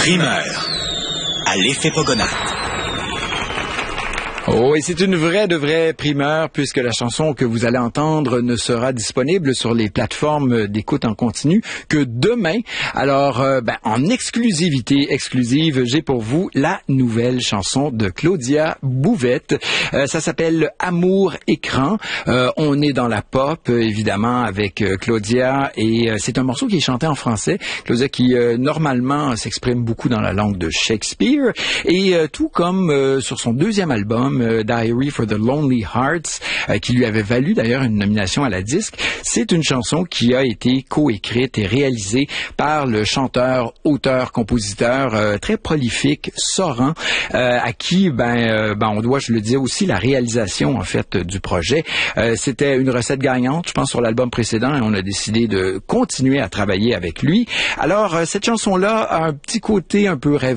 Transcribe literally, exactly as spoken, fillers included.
Primeur, à l'effet Pogonat. Oh, et c'est une vraie de vraie primeur puisque la chanson que vous allez entendre ne sera disponible sur les plateformes d'écoute en continu que demain. Alors, euh, ben, en exclusivité exclusive, j'ai pour vous la nouvelle chanson de Claudia Bouvette. Euh, ça s'appelle Amour écran. Euh, on est dans la pop, évidemment, avec euh, Claudia et euh, c'est un morceau qui est chanté en français. Claudia qui, euh, normalement, s'exprime beaucoup dans la langue de Shakespeare et euh, tout comme euh, sur son deuxième album, Diary for the Lonely Hearts, euh, qui lui avait valu d'ailleurs une nomination à la disque. C'est une chanson qui a été coécrite et réalisée par le chanteur, auteur, compositeur euh, très prolifique, Soran, euh, à qui ben, euh, ben on doit, je le disais aussi, la réalisation en fait du projet. Euh, c'était une recette gagnante, je pense, sur l'album précédent et on a décidé de continuer à travailler avec lui. Alors, euh, cette chanson-là a un petit côté un peu rêveur.